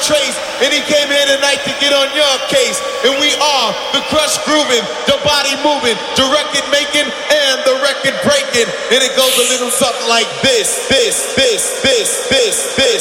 Trace, and he came here tonight to get on your case. And we are the crush grooving, the body moving, the record making, and the record breaking. And it goes a little something like this, this, this, this, this, this.